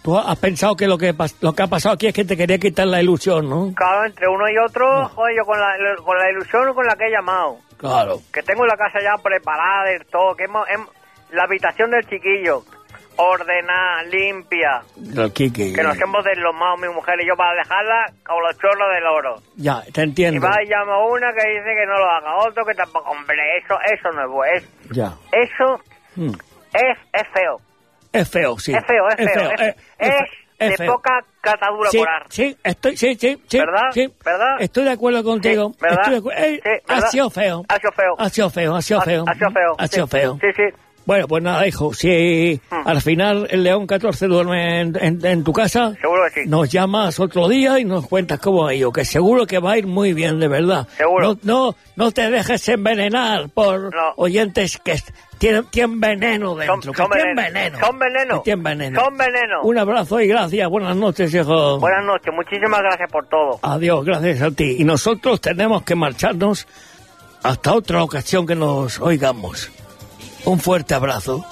Tú has pensado que lo que ha pasado aquí es que te quería quitar la ilusión, ¿no? Claro, entre uno y otro, joder, yo con la ilusión con la que he llamado. Claro. Que tengo la casa ya preparada y todo, que la habitación del chiquillo, ordenada, limpia. Kiki. Que nos hemos deslomado mi mujer y yo para dejarla con los chorros del oro. Ya, te entiendo. Y va y llama una que dice que no lo haga, otro que tampoco. Hombre, eso no es bueno. Ya. Eso es feo. Es feo, sí. Es feo. Es de feo. poca catadura Sí, por ar. sí, ¿Verdad? Sí. ¿Verdad? Estoy de acuerdo contigo. Sí, ¿verdad? Sí, ¿verdad? ha sido feo. Ha sido feo. Ha sido feo. Ha sido feo. Sí. Bueno, pues nada, hijo, si al final el León 14 duerme en tu casa, seguro que sí. Nos llamas otro día y nos cuentas cómo ha ido, que seguro que va a ir muy bien, de verdad. Seguro. No te dejes envenenar por oyentes que tienen veneno dentro. Son veneno. Un abrazo y gracias. Buenas noches, hijo. Buenas noches. Muchísimas gracias por todo. Adiós, gracias a ti. Y nosotros tenemos que marcharnos hasta otra ocasión que nos oigamos. Un fuerte abrazo.